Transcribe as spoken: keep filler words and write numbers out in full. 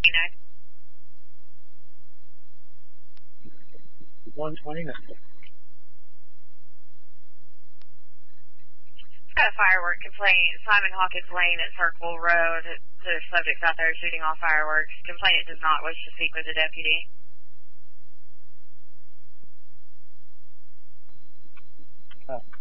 one twenty-nine. Got a firework complaint. Simon Hawkins Lane at Circle Road. The subject's out there shooting off fireworks. Complainant does not wish to speak with the deputy. Uh,